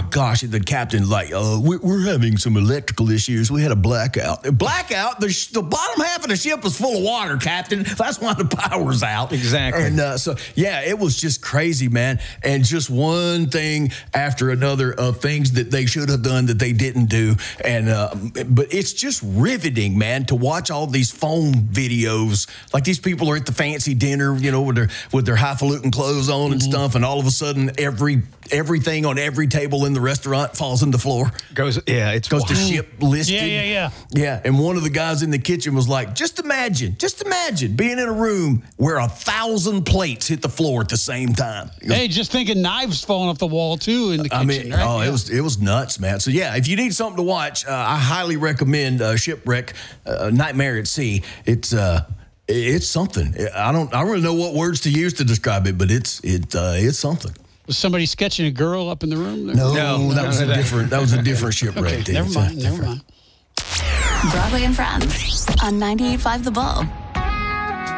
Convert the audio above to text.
gosh, the captain like, we're having some electrical issues. We had a blackout. Blackout? The bottom half of the ship was full of water, Captain. That's why the power's out. Exactly. And it was just crazy, man. And just one thing after another of things that they should have done that they didn't do. And but it's just riveting, man, to watch all these phone videos. Like these people are at the fancy dinner, you know, with their highfalutin clothes on and stuff, and all of a sudden everything on every table in the restaurant falls on the floor. Goes to ship listed. Yeah. And one of the guys in the kitchen was like, just imagine being in a room where 1,000 plates hit the floor at the same time. Hey, just thinking knives falling off the wall too in the kitchen. Right? It was nuts, man. So yeah, if you need something to watch, I highly recommend Shipwreck, Nightmare at Sea. It's something. I don't really know what words to use to describe it, but it's something. Was somebody sketching a girl up in the room there? No, that was a different shipwreck. Okay, never mind. Broadway and Friends on 98.5 The Bull.